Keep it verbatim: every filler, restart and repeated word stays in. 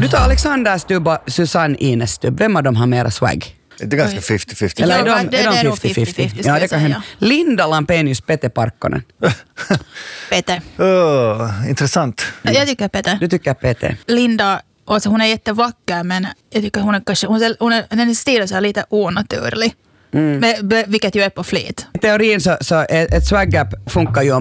Du tar Alexander Stubb och Susanne Ines Stubb. Vem av dem har mera swag? Det är ganska femtio femtio. Eller är Ja, de, det- är det är de nog femtio femtio? fifty-fifty, Ja, ska det jag kan säga. hända. Linda Lampenius, Pete Parkkonen. Peter. Oh, intressant. Jag tycker Peter. Du tycker Pete? Linda, alltså hon är jättevacker, men jag tycker hon är kanske, hon är, hon är, den stilen så är lite onaturlig. Mm. Men, vilket ju är på flit. I teorin så, så ett, ett swag gap funkar ju